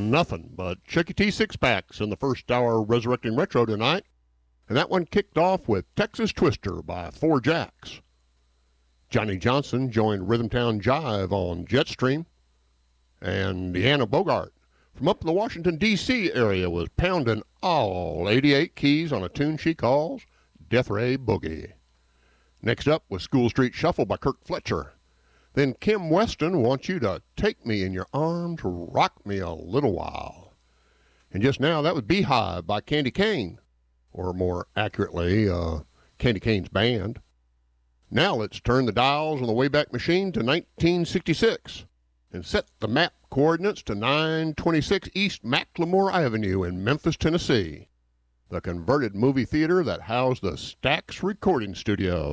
nothing but Chucky T six-packs in the first hour Resurrecting Retro tonight. And that one kicked off with Texas Twister by Four Jacks. Johnny Johnson joined Rhythmtown Jive on Jetstream. And Deanna Bogart from up in the Washington, D.C. area was pounding all 88 keys on a tune she calls Death Ray Boogie. Next up was School Street Shuffle by Kirk Fletcher. Then Kim Weston wants you to take me in your arms, rock me a little while. And just now, that was Beehive by Candy Kane, or more accurately, Candy Kane's band. Now let's turn the dials on the Wayback Machine to 1966 and set the map coordinates to 926 East Macklemore Avenue in Memphis, Tennessee, the converted movie theater that housed the Stax Recording Studio.